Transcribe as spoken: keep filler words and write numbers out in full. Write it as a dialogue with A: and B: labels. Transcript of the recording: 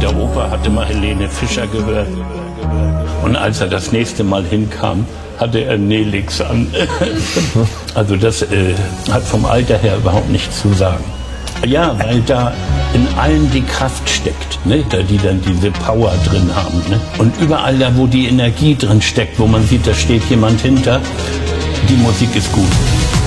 A: Der Opa hatte mal Helene Fischer gehört. Und als er das nächste Mal hinkam, hatte er Nelix an. Also das äh, hat vom Alter her überhaupt nichts zu sagen. Ja, weil da in allen die Kraft steckt, ne? Da die dann diese Power drin haben. Ne? Und überall da, wo die Energie drin steckt, wo man sieht, da steht jemand hinter, die Musik ist gut.